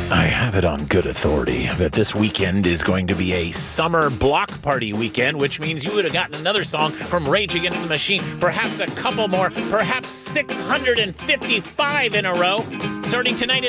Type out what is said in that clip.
I have it on good authority that this weekend is going to be a summer block party weekend, which means you would have gotten another song from Rage Against the Machine, perhaps a couple more, perhaps 655 in a row. Starting tonight at